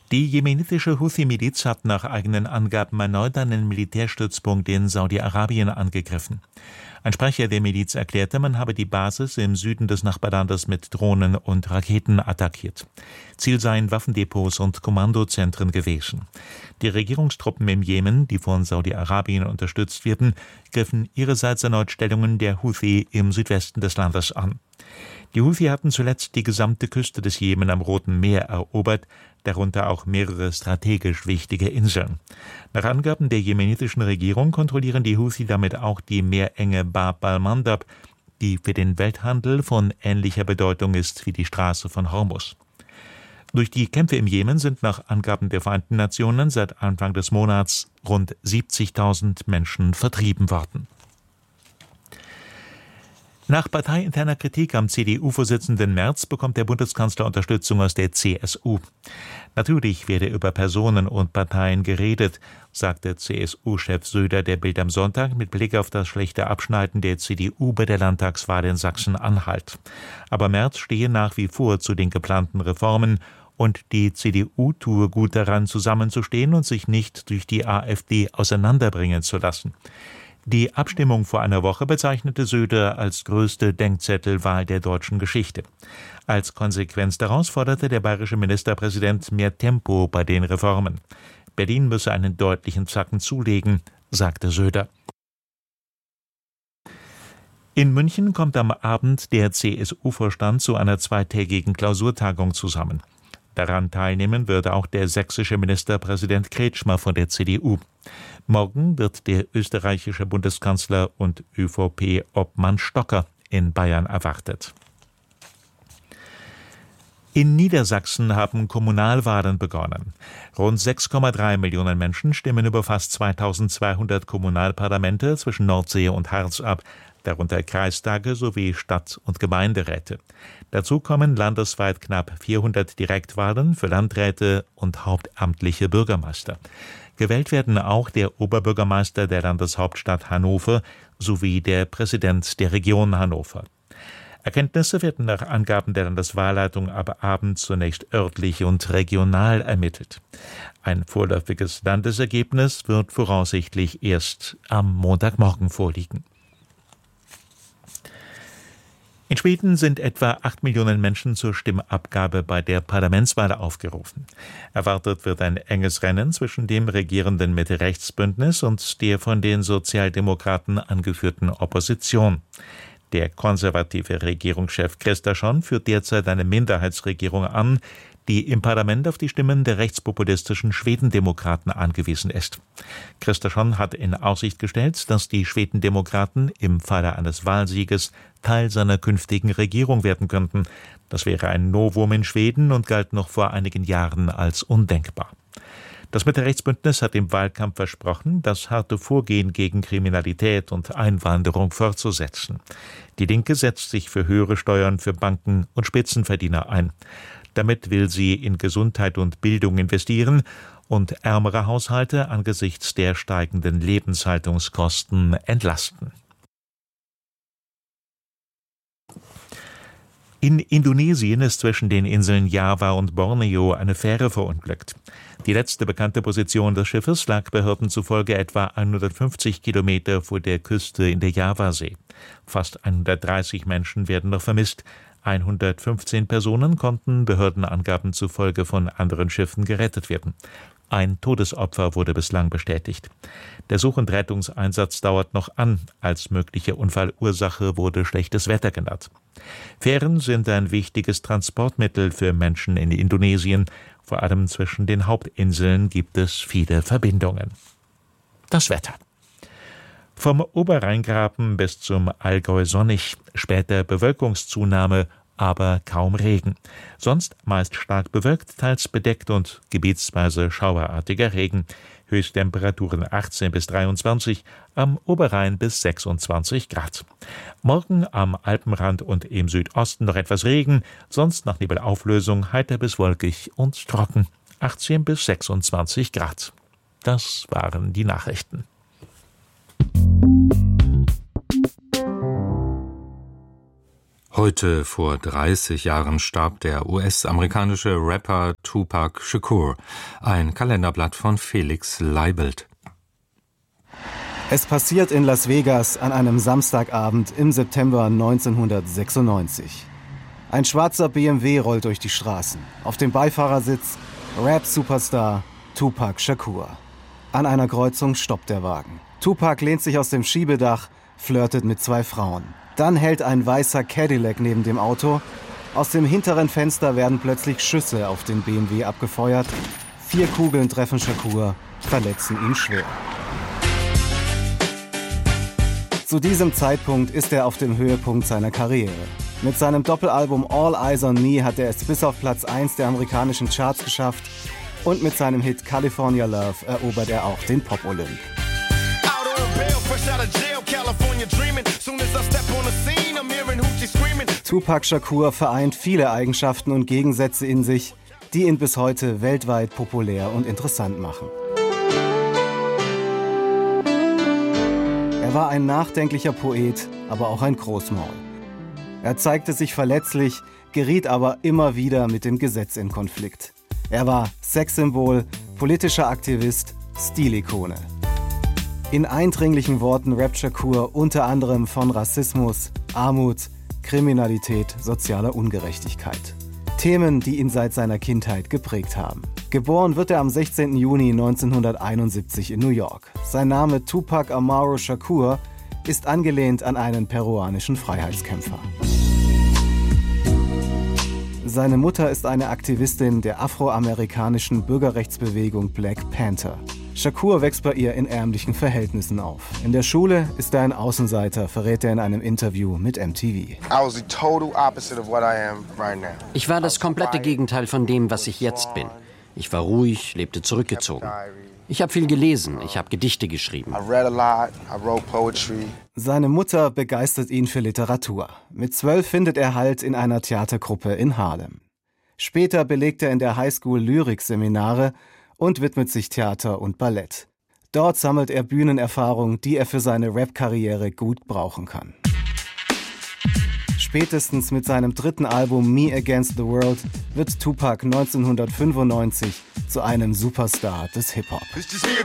Die jemenitische Houthi-Miliz hat nach eigenen Angaben erneut einen Militärstützpunkt in Saudi-Arabien angegriffen. Ein Sprecher der Miliz erklärte, man habe die Basis im Süden des Nachbarlandes mit Drohnen und Raketen attackiert. Ziel seien Waffendepots und Kommandozentren gewesen. Die Regierungstruppen im Jemen, die von Saudi-Arabien unterstützt werden, griffen ihrerseits erneut Stellungen der Houthi im Südwesten des Landes an. Die Houthi hatten zuletzt die gesamte Küste des Jemen am Roten Meer erobert, darunter auch mehrere strategisch wichtige Inseln. Nach Angaben der jemenitischen Regierung kontrollieren die Houthi damit auch die Meerenge Bab al-Mandab, die für den Welthandel von ähnlicher Bedeutung ist wie die Straße von Hormuz. Durch die Kämpfe im Jemen sind nach Angaben der Vereinten Nationen seit Anfang des Monats rund 70.000 Menschen vertrieben worden. Nach parteiinterner Kritik am CDU-Vorsitzenden Merz bekommt der Bundeskanzler Unterstützung aus der CSU. Natürlich werde über Personen und Parteien geredet, sagte CSU-Chef Söder der Bild am Sonntag mit Blick auf das schlechte Abschneiden der CDU bei der Landtagswahl in Sachsen-Anhalt. Aber Merz stehe nach wie vor zu den geplanten Reformen und die CDU tue gut daran, zusammenzustehen und sich nicht durch die AfD auseinanderbringen zu lassen. Die Abstimmung vor einer Woche bezeichnete Söder als größte Denkzettelwahl der deutschen Geschichte. Als Konsequenz daraus forderte der bayerische Ministerpräsident mehr Tempo bei den Reformen. Berlin müsse einen deutlichen Zacken zulegen, sagte Söder. In München kommt am Abend der CSU-Vorstand zu einer zweitägigen Klausurtagung zusammen. Daran teilnehmen würde auch der sächsische Ministerpräsident Kretschmer von der CDU. Morgen wird der österreichische Bundeskanzler und ÖVP-Obmann Stocker in Bayern erwartet. In Niedersachsen haben Kommunalwahlen begonnen. Rund 6,3 Millionen Menschen stimmen über fast 2200 Kommunalparlamente zwischen Nordsee und Harz ab, darunter Kreistage sowie Stadt- und Gemeinderäte. Dazu kommen landesweit knapp 400 Direktwahlen für Landräte und hauptamtliche Bürgermeister. Gewählt werden auch der Oberbürgermeister der Landeshauptstadt Hannover sowie der Präsident der Region Hannover. Erkenntnisse werden nach Angaben der Landeswahlleitung ab Abend zunächst örtlich und regional ermittelt. Ein vorläufiges Landesergebnis wird voraussichtlich erst am Montagmorgen vorliegen. In Schweden sind etwa 8 Millionen Menschen zur Stimmabgabe bei der Parlamentswahl aufgerufen. Erwartet wird ein enges Rennen zwischen dem regierenden Mitte-Rechts-Bündnis und der von den Sozialdemokraten angeführten Opposition. Der konservative Regierungschef Kristersson führt derzeit eine Minderheitsregierung an, die im Parlament auf die Stimmen der rechtspopulistischen Schwedendemokraten angewiesen ist. Kristersson hat in Aussicht gestellt, dass die Schwedendemokraten im Falle eines Wahlsieges Teil seiner künftigen Regierung werden könnten. Das wäre ein Novum in Schweden und galt noch vor einigen Jahren als undenkbar. Das Mitte-Rechts-Bündnis hat im Wahlkampf versprochen, das harte Vorgehen gegen Kriminalität und Einwanderung fortzusetzen. Die Linke setzt sich für höhere Steuern für Banken und Spitzenverdiener ein. Damit will sie in Gesundheit und Bildung investieren und ärmere Haushalte angesichts der steigenden Lebenshaltungskosten entlasten. In Indonesien ist zwischen den Inseln Java und Borneo eine Fähre verunglückt. Die letzte bekannte Position des Schiffes lag Behörden zufolge etwa 150 Kilometer vor der Küste in der Javasee. Fast 130 Menschen werden noch vermisst. 115 Personen konnten Behördenangaben zufolge von anderen Schiffen gerettet werden. Ein Todesopfer wurde bislang bestätigt. Der Such- und Rettungseinsatz dauert noch an. Als mögliche Unfallursache wurde schlechtes Wetter genannt. Fähren sind ein wichtiges Transportmittel für Menschen in Indonesien. Vor allem zwischen den Hauptinseln gibt es viele Verbindungen. Das Wetter. Vom Oberrheingraben bis zum Allgäu sonnig, später Bewölkungszunahme, aber kaum Regen. Sonst meist stark bewölkt, teils bedeckt und gebietsweise schauerartiger Regen. Höchsttemperaturen 18 bis 23, am Oberrhein bis 26 Grad. Morgen am Alpenrand und im Südosten noch etwas Regen, sonst nach Nebelauflösung heiter bis wolkig und trocken. 18 bis 26 Grad. Das waren die Nachrichten. Heute vor 30 Jahren starb der US-amerikanische Rapper Tupac Shakur. Ein Kalenderblatt von Felix Leibelt. Es passiert in Las Vegas an einem Samstagabend im September 1996. Ein schwarzer BMW rollt durch die Straßen. Auf dem Beifahrersitz Rap-Superstar Tupac Shakur. An einer Kreuzung stoppt der Wagen. Tupac lehnt sich aus dem Schiebedach, flirtet mit 2 Frauen. Dann hält ein weißer Cadillac neben dem Auto. Aus dem hinteren Fenster werden plötzlich Schüsse auf den BMW abgefeuert. 4 Kugeln treffen Shakur, verletzen ihn schwer. Zu diesem Zeitpunkt ist er auf dem Höhepunkt seiner Karriere. Mit seinem Doppelalbum All Eyes on Me hat er es bis auf Platz 1 der amerikanischen Charts geschafft. Und mit seinem Hit California Love erobert er auch den Pop-Olymp. Tupac Shakur vereint viele Eigenschaften und Gegensätze in sich, die ihn bis heute weltweit populär und interessant machen. Er war ein nachdenklicher Poet, aber auch ein Großmaul. Er zeigte sich verletzlich, geriet aber immer wieder mit dem Gesetz in Konflikt. Er war Sexsymbol, politischer Aktivist, Stilikone. In eindringlichen Worten rappt Shakur unter anderem von Rassismus, Armut, Kriminalität, sozialer Ungerechtigkeit. Themen, die ihn seit seiner Kindheit geprägt haben. Geboren wird er am 16. Juni 1971 in New York. Sein Name Tupac Amaru Shakur ist angelehnt an einen peruanischen Freiheitskämpfer. Seine Mutter ist eine Aktivistin der afroamerikanischen Bürgerrechtsbewegung Black Panther. Shakur wächst bei ihr in ärmlichen Verhältnissen auf. In der Schule ist er ein Außenseiter, verrät er in einem Interview mit MTV. Ich war das komplette Gegenteil von dem, was ich jetzt bin. Ich war ruhig, lebte zurückgezogen. Ich habe viel gelesen, ich habe Gedichte geschrieben. Seine Mutter begeistert ihn für Literatur. Mit 12 findet er Halt in einer Theatergruppe in Harlem. Später belegt er in der Highschool Lyrik-Seminare und widmet sich Theater und Ballett. Dort sammelt er Bühnenerfahrung, die er für seine Rap-Karriere gut brauchen kann. Spätestens mit seinem 3. Album Me Against the World wird Tupac 1995 zu einem Superstar des Hip-Hop.